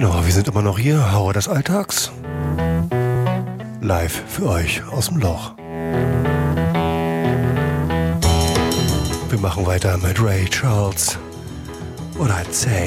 Genau, wir sind immer noch hier, Horror des Alltags. Live für euch aus dem Loch. Wir machen weiter mit Ray Charles. Oder I'd say.